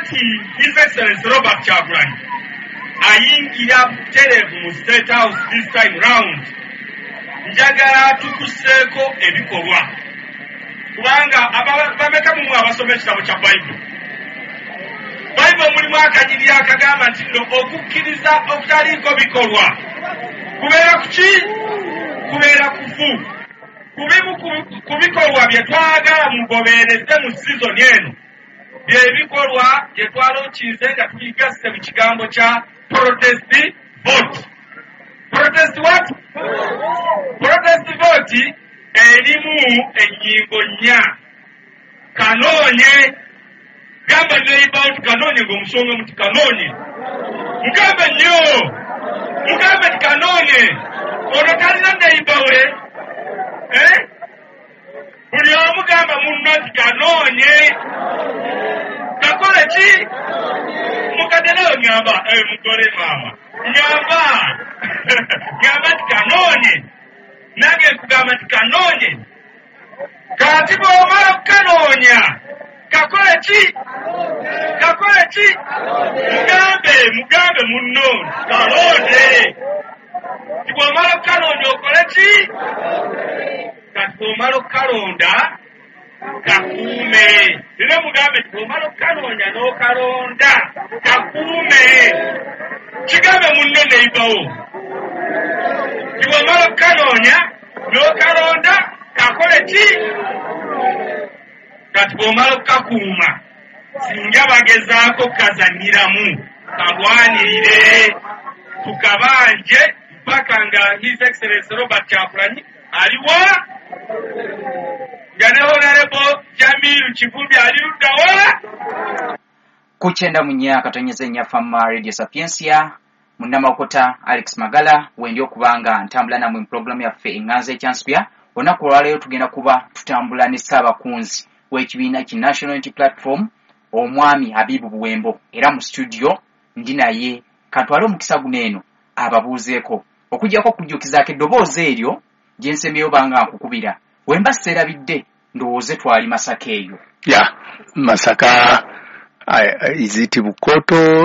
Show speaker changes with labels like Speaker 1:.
Speaker 1: kati His Excellency Robert Kyagulanyi ayingira butereevu mu State House this time round, njagala tukuseeko ebikolwa kubanga bameka mu abasoma ekitabo kya Bible mulimu akanyiri akagamba nti no okukkiriza okutaliiko bikolwa kubeera kuki? Kubeera kufu. Kubimu ku bikolwa bye twagala mugobereze mu season eno bye bikolwa bye twalookiize nga tuyigasse mu kigambo kya protest vote. Protest what? Protest vote erimu ennyingo nnya. Kanoonye gamba neighbor out kanoonye ng'omusonga muti kanoonye mugambe nnyo mugambe nti kanoonye ono talina neighbor we buli omu gamba munno nti kanoonye kakole ki mukadeleyo ngamba mugole maama ngamba nti kanoonye nange nkugamba nti kanoonye kati bw'omala kukanoonya kakole ki? Kakole ki? Mugambe munno kalonde. Tibw'omala okukalonda okole ki? Kati bw'omala okukalonda kakuume. Era mugambe tibw'omala okukanoonya n'okalonda kakuume. Kigambe munno neighbour. Tibw'omala okukanoonya n'okalonda kakole ki? Kati bw'omala okukakuuma singa bagezaako kazanniramu kalwanirire tukabanje mpaka nga His Excellency Robert Kyagulanyi aliwa nga ne Honorable Jamiru Kivumbi ali luddawa.
Speaker 2: Ku 9/9 Radio Sapiensia Munnamakota Alex Magala wendi okubanga ntambula namwe mu programu yaffe Enganza Ekyanspya. Olunaku olwaleero tugenda kuba tutambula ne Ssaabakunzi w'ekibiina ki National Unity Platform omwami Habibu Buwembo, era mu studio ndi naye kantwale omukisa guno eno ababuuzeeko okujjako kujjukizaako eddoboozi eryo gye nsemyeyo banga nkukubira wemba sseerabidde ndowooze twali Masaka eyo.
Speaker 3: Masaka iziti Bukoto